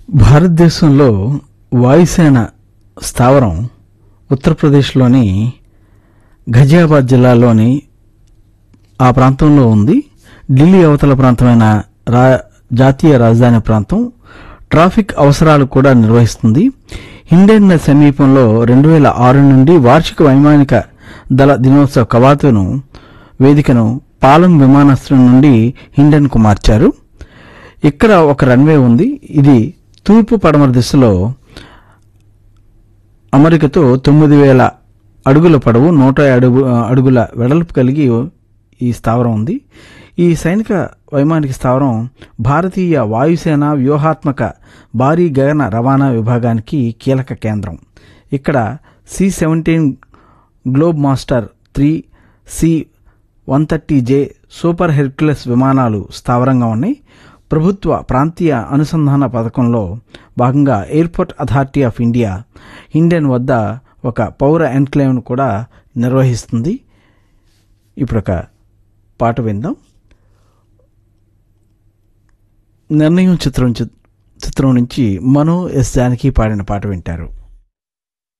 భారతదేశంలో వాయుసేన స్థావరం ఉత్తరప్రదేశ్లోని ఘజియాబాద్ జిల్లాలోని ఆ ప్రాంతంలో ఉంది. ఢిల్లీ అవతల ప్రాంతమైన జాతీయ రాజధాని ప్రాంతం ట్రాఫిక్ అవసరాలు కూడా నిర్వహిస్తుంది. హిండెన్ సమీపంలో 2006 నుండి వార్షిక వైమానిక దళ దినోత్సవ కవాతును వేదికను పాలం విమానాశ్రయం నుండి హిండెన్కు మార్చారు. ఇక్కడ ఒక రన్వే ఉంది. ఇది తూర్పు పడమర దిశలో అమరికతో 9000 అడుగుల పొడవు 150 అడుగుల వెడల్పు కలిగి ఈ స్థావరం ఉంది. ఈ సైనిక వైమానిక స్థావరం భారతీయ వాయుసేన వ్యూహాత్మక భారీ గగన రవాణా విభాగానికి కీలక కేంద్రం. ఇక్కడ C-17 globe master 3, C-130J super Hercules విమానాలు స్థావరంగా ఉన్నాయి. ప్రభుత్వ ప్రాంతీయ అనుసంధాన పథకంలో భాగంగా ఎయిర్పోర్ట్ అథారిటీ ఆఫ్ ఇండియా హిండెన్ వద్ద ఒక పౌర ఎన్క్లేవ్ను కూడా నిర్వహిస్తుంది. ఇప్పుడు ఒక పాట విందాం. నిర్ణయం చిత్రం నుంచి మనో ఎస్ జానకి పాడిన పాట వింటారు.